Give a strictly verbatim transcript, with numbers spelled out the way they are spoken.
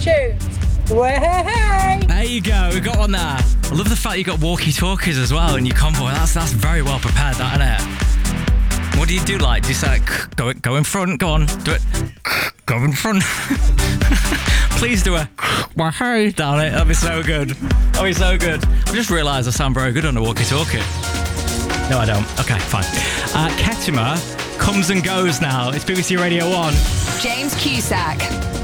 tunes. Way. There you go, we got one there. I love the fact you got walkie-talkies as well in your convoy. That's that's very well prepared, that, isn't it? What do you do, like? Do you say, like, go, go in front, go on, do it. Go in front. Please do a well, hey, darn it. That'd be so good. That'd be so good. I just realised I sound very good on the walkie-talkie. No, I don't. Okay, fine. Uh, Kettima comes and goes now. It's B B C Radio one. James Cusack.